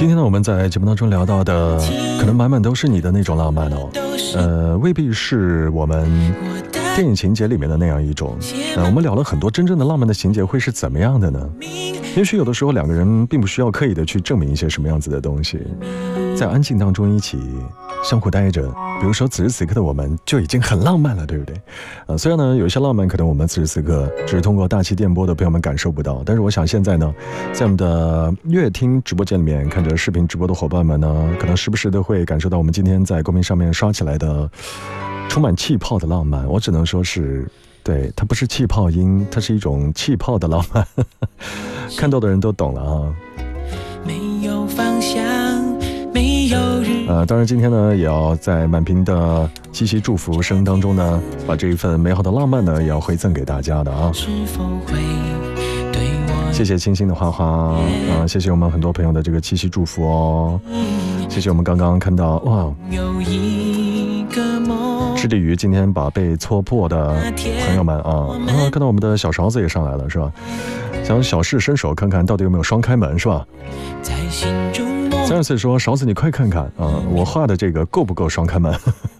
今天呢，我们在节目当中聊到的，可能满满都是你的那种浪漫哦，未必是我们电影情节里面的那样一种。我们聊了很多真正的浪漫的情节会是怎么样的呢？也许有的时候两个人并不需要刻意的去证明一些什么样子的东西，在安静当中一起相互待着，比如说此时此刻的我们就已经很浪漫了，对不对？虽然呢有一些浪漫可能我们此时此刻只是通过大气电波的朋友们感受不到，但是我想现在呢，在我们的乐听直播间里面看着视频直播的伙伴们呢，可能时不时的会感受到我们今天在公屏上面刷起来的充满气泡的浪漫。我只能说是对，它不是气泡音，它是一种气泡的浪漫看到的人都懂了啊。没有方向，没有日当然今天呢也要在满屏的七夕祝福声当中呢，把这一份美好的浪漫呢也要回赠给大家的啊。谢谢清新的花花谢谢我们很多朋友的这个七夕祝福哦。谢谢我们刚刚看到哇，吃地鱼今天把被戳破的朋友们看到我们的小勺子也上来了是吧？想小试身手看看到底有没有双开门是吧？30岁说勺子你快看看我画的这个够不够双开门